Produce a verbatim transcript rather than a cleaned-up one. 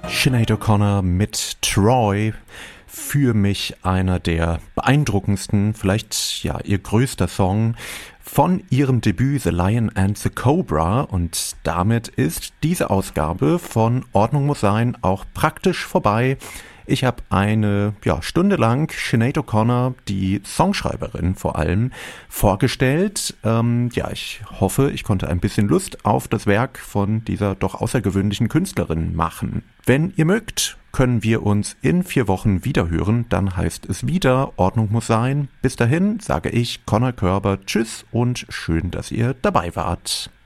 Sinead O'Connor mit Troy, für mich einer der beeindruckendsten, vielleicht ja ihr größter Song von ihrem Debüt The Lion and the Cobra, und damit ist diese Ausgabe von Ordnung muss sein auch praktisch vorbei. Ich habe eine ja, Stunde lang Sinead O'Connor, die Songschreiberin vor allem, vorgestellt. Ähm, ja, ich hoffe, ich konnte ein bisschen Lust auf das Werk von dieser doch außergewöhnlichen Künstlerin machen. Wenn ihr mögt, können wir uns in vier Wochen wieder hören. Dann heißt es wieder, Ordnung muss sein. Bis dahin sage ich, Conor Körber, tschüss und schön, dass ihr dabei wart.